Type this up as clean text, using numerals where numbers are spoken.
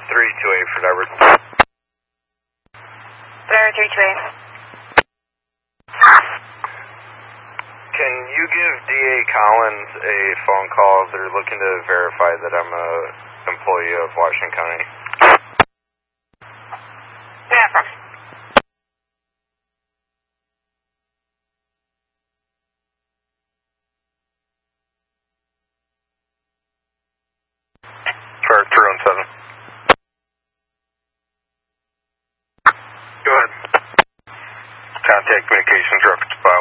328 for Edward. Bravo 328. Can you give DA Collins a phone call? They're looking to verify that I'm a employee of Washington County. Yeah, from. For 317. Go ahead. Contact communications reference by